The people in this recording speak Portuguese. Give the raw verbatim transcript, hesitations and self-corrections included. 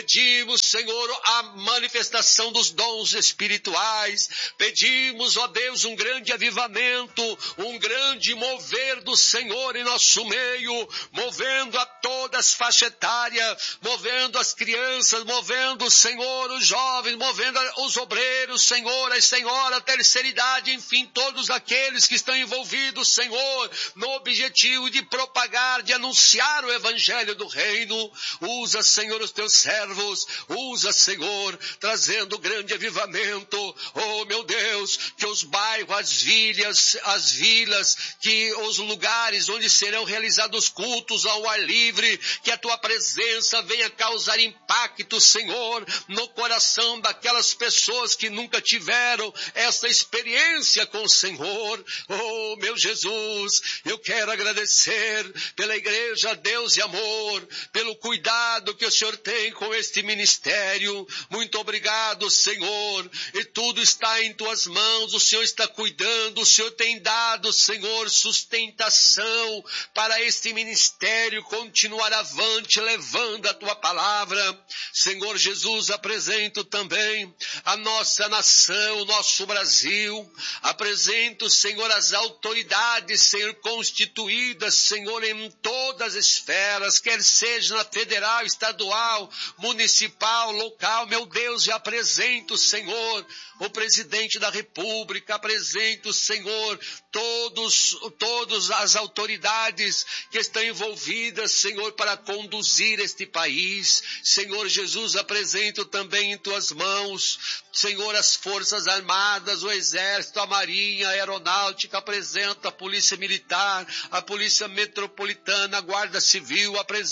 pedimos, Senhor, a manifestação dos dons espirituais, pedimos, ó Deus, um grande avivamento, um grande mover do Senhor em nosso meio, movendo a todas as faixas etárias, movendo as crianças, movendo, Senhor, os jovens, movendo os obreiros, Senhor, as senhoras, a terceira idade, enfim, todos aqueles que estão envolvidos, Senhor, no objetivo de propagar, de anunciar o evangelho do reino. Usa, Senhor, os teus servos, usa, Senhor, trazendo grande avivamento. Oh, meu Deus, que os bairros, as vilas, as vilas, que os lugares onde serão realizados cultos ao ar livre, que a tua presença venha causar impacto, Senhor, no coração daquelas pessoas que nunca tiveram essa experiência com o Senhor. Oh, meu Jesus, eu quero agradecer pela igreja Deus e Amor, pelo cuidado que o Senhor tem com este ministério. Muito obrigado, Senhor, e tudo está em tuas mãos, o Senhor está cuidando, o Senhor tem dado, Senhor, sustentação para este ministério continuar avante, levando a tua palavra. Senhor Jesus, apresento também a nossa nação, o nosso Brasil, apresento, Senhor, as autoridades, Senhor, constituídas, Senhor, em todas as esferas, quer seja na federal, estadual, municipal, local. Meu Deus, e apresento, Senhor, o presidente da República, apresento, Senhor, todos, todas as autoridades que estão envolvidas, Senhor, para conduzir este país. Senhor Jesus, apresento também em tuas mãos, Senhor, as Forças Armadas, o Exército, a Marinha, a Aeronáutica, apresenta a Polícia Militar, a Polícia Metropolitana, a Guarda Civil, apresenta